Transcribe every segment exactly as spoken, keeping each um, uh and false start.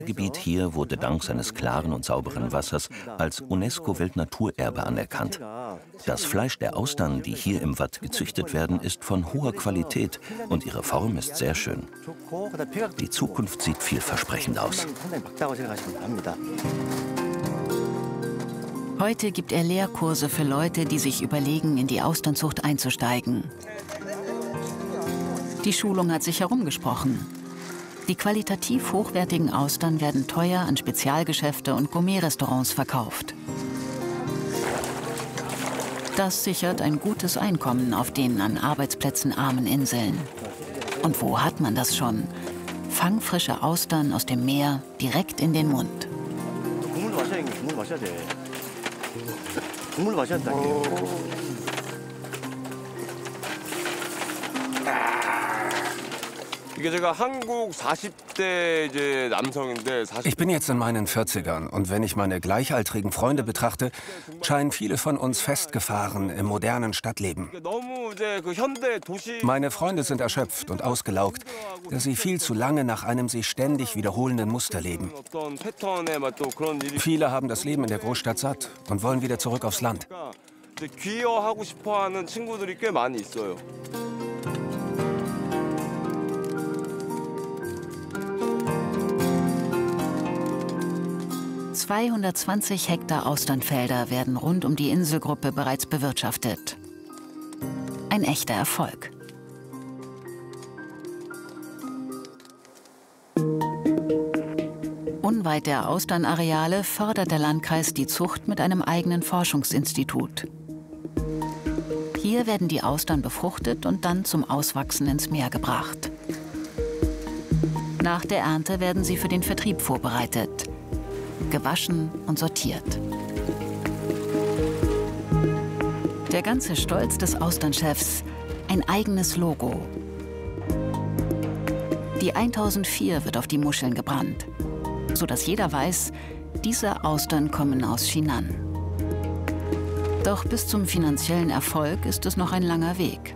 Das Gebiet hier wurde dank seines klaren und sauberen Wassers als UNESCO-Weltnaturerbe anerkannt. Das Fleisch der Austern, die hier im Watt gezüchtet werden, ist von hoher Qualität und ihre Form ist sehr schön. Die Zukunft sieht vielversprechend aus. Heute gibt er Lehrkurse für Leute, die sich überlegen, in die Austernzucht einzusteigen. Die Schulung hat sich herumgesprochen. Die qualitativ hochwertigen Austern werden teuer an Spezialgeschäfte und Gourmet-Restaurants verkauft. Das sichert ein gutes Einkommen auf den an Arbeitsplätzen armen Inseln. Und wo hat man das schon? Fangfrische Austern aus dem Meer direkt in den Mund. Ich bin jetzt in meinen vierzigern und wenn ich meine gleichaltrigen Freunde betrachte, scheinen viele von uns festgefahren im modernen Stadtleben. Meine Freunde sind erschöpft und ausgelaugt, da sie viel zu lange nach einem sich ständig wiederholenden Muster leben. Viele haben das Leben in der Großstadt satt und wollen wieder zurück aufs Land. zweihundertzwanzig Hektar Austernfelder werden rund um die Inselgruppe bereits bewirtschaftet. Ein echter Erfolg. Unweit der Austernareale fördert der Landkreis die Zucht mit einem eigenen Forschungsinstitut. Hier werden die Austern befruchtet und dann zum Auswachsen ins Meer gebracht. Nach der Ernte werden sie für den Vertrieb vorbereitet, gewaschen und sortiert. Der ganze Stolz des Austernchefs, ein eigenes Logo. Die tausendvier wird auf die Muscheln gebrannt, sodass jeder weiß, diese Austern kommen aus Jinan. Doch bis zum finanziellen Erfolg ist es noch ein langer Weg.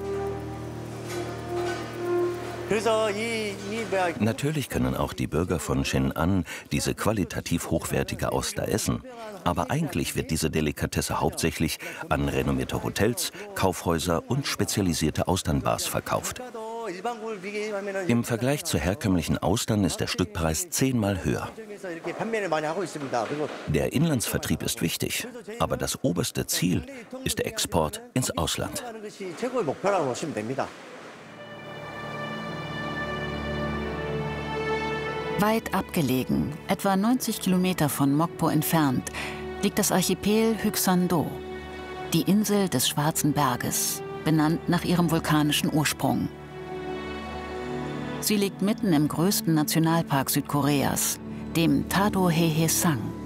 Natürlich können auch die Bürger von Xinan diese qualitativ hochwertige Auster essen. Aber eigentlich wird diese Delikatesse hauptsächlich an renommierte Hotels, Kaufhäuser und spezialisierte Austernbars verkauft. Im Vergleich zu herkömmlichen Austern ist der Stückpreis zehnmal höher. Der Inlandsvertrieb ist wichtig, aber das oberste Ziel ist der Export ins Ausland. Weit abgelegen, etwa neunzig Kilometer von Mokpo entfernt, liegt das Archipel Hyksando, die Insel des Schwarzen Berges, benannt nach ihrem vulkanischen Ursprung. Sie liegt mitten im größten Nationalpark Südkoreas, dem Tado-Hae-Hae-Sang.